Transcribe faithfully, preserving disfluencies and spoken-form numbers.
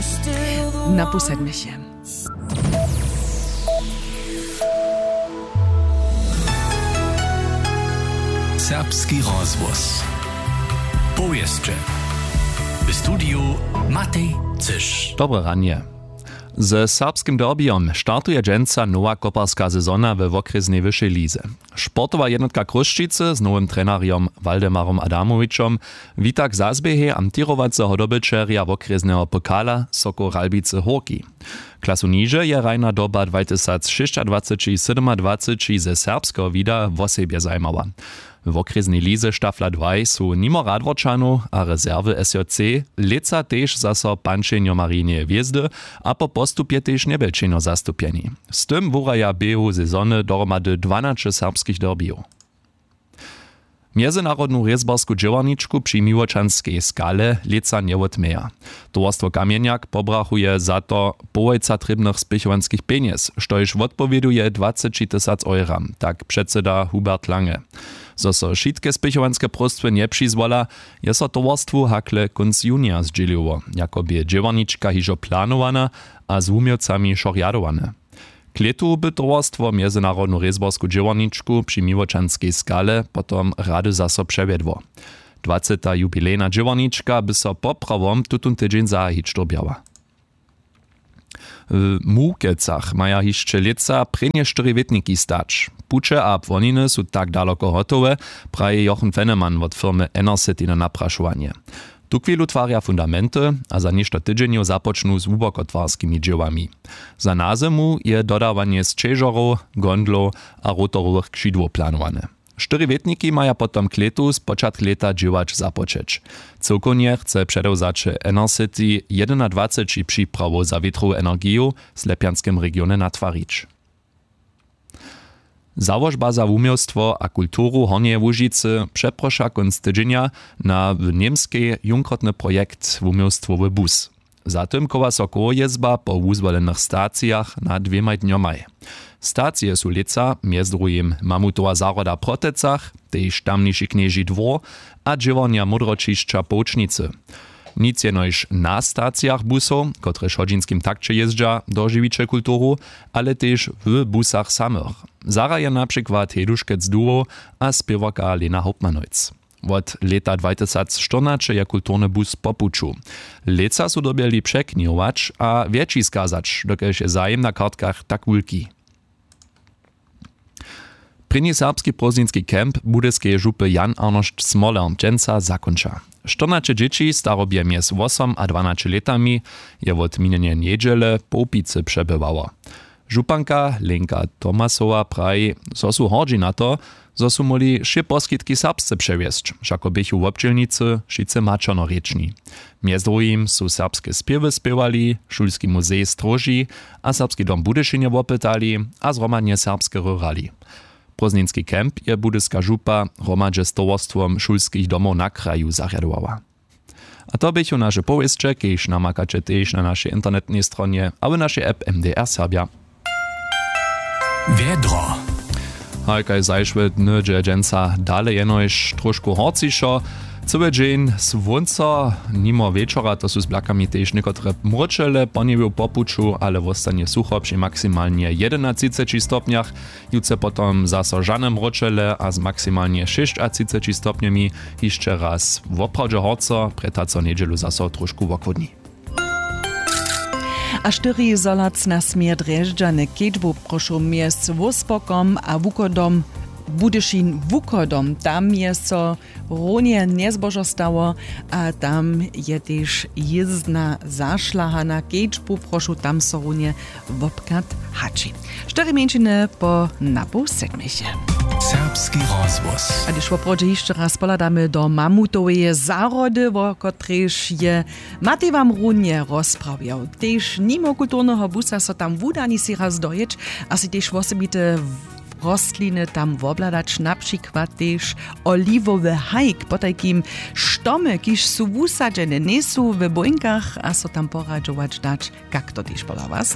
Na posedmy się. Serbski rozgłos. Powieszcze. W studiu Matej Cysz. Dobre ranie. Ze serbskim derbyom startuje dżęca nowa koparska sezona we okresnej wyższej lize. Sportowa jednotka Kruščice z nowym trenerem Waldemarom Adamovičom wita k zazbiehe amtirowacego dobyczerja okresnego pokala Sokol Ralbice Horki. Klasu niže je rajna doba dwadzieścia sześć dwadzieścia ze serbskiego wida w osobie zajmała. W okresnej lize Štafla dwa są nimo Radworčanów a rezerwy S J C leca też zaso pančenjo Marijine Hviezdy a po postupie też nebelčenjo zastupieni. Z tym wuraja biehu sezony dohromady dwanaście serbskich derbyów. Międzynarodną rezbarsku dziewarniczku przy Miłoczanskiej skale leca nie odmeja. Towarstwo Kamieniak pobrachuje za to połojca trybnych spichowanskich pieniędzy, štož odpowieduje dwadzieścia tysięcy euro, tak przedseda Hubert Lange. Zo so šitke spichowanske prostwy nie przyzwala, je so towarstwu hakle kunc junia zdzieliło, jakoby dziewarniczka hižo planowana, a z umiocami šorjadowane. Kletu by towarstwo Międzynarodną rezbarsku dziewarniczku przy Miłoczanskiej skale potom rady zaso przewiedło. dwudziesta jubilejna dziewarniczka by so poprawom tutun tydzień zahić dobiała. W Mukecach maja hišće leca prenie štyri wetniki stać. Pucze a płoniny są tak daleko gotowe, praje Jochen Fennemann od firmy Enercity na napraszowanie. Tu chwilu twarja fundamenty, a za ništo tydzieniu zapoczną z łubokotwarskimi dziełami. Za na zimu je dodawanie z czeżorów, gondlów a rotorowych krzydłów planowane. Štyri wetniki maja potom kletu z początku leta dziełać zapoczeć. Całkonie chce przedewzacze Enercity dwadzieścia jeden przyprawu za witrową energię w Slepianskim regionie natwarić. Założba za umiejstwo a kulturu Hornie Łužice przeprosza konc tydzienia na w niemskiej junkrotny projekt umiejstwowy bus. Zatem koła so jezba po uzwolenych stacjach na dwiema dniomaj. Stacje są leca, między drugim Mamutowa zaroda Protecach, tež tamniejszy knieży dwór, a dziewonia Mudročišća Poučnicy. Nic jenož na stacjach busów, które chodzinskim takcie jeżdża, dożywicze kulturu, ale też w busach samych. Zara je na przykład Heduškec Duo a spiewarka Lena Hauptmannojc. Od leta dwadzieścia czternaście je kulturny bus popuczu. Leca su dobieli przeknijować, a więcej skazać, dokelž je zajem na kartkach tak wielki. Prynji serbski prozinski kemp budyskiej żupy Jan Arnošt Smoler dżęca zakończa. czternaście dzieci starobie między osiem a dwanaście latami je od minionej niedziele po upicy przebywało. Županka Lenka Tomasowa praji, zo su hordzi na to, zo su moli še poskitki serbsce przewiesć, šako bychu w občelnicy šice mačonorečni. Między drugim su serbskie spiewy spiewali, Šulski muzej stroži, a serbski dom Budyšinje wopytali, a zromadnie serbskie rurali. Prozninski kemp je budyska župa hromadže z towarstwom šulskich domov na kraju zarjadowała. A to bychu nasze powieszcze, kiež namakacie też na naszej internetnej stronie, a w naszej app M D R Serbia. Wiedro. Hajkaj zajszły dny dżęca dalej jenož trošku horcišo. Cały dzień słońca, nimo wieczora to są z blakami też niektóre mroczele, poniewiu popuczu, ale wostanie sucho przy maksymalnie jedenaście stopniach. Jutce potom zaso żane mroczele, a z maksymalnie trzydzieści stopniami jeszcze raz woprawdźe horco, preta co niedzielu zaso trošku wokodni. A štyri zolac na smier Drežďane kedźbu prošu miest Vospokom a Vukodom, Budyšin Vukodom. Tam je so ronie nezbožo stało, a tam je też jezdna zašlaha na kedźbu prošu tam so ronie wopkat hači. Štyri menšiny po napu sedmisie. Serbski rozgłos. A gdyż poprodzie jeszcze raz poladamy do mamutowej zarody, o którejż je Matej wam runie rozprawiał. Też nimo kulturnego busa so tam wudani si raz dojeć, a si też osobite rostliny tam wobladać, na przykład też oliwowy hajk, po takim sztomy, kiż su wusadzene, nie su w boinkach, a so tam poradzować dać, jak to też pola was.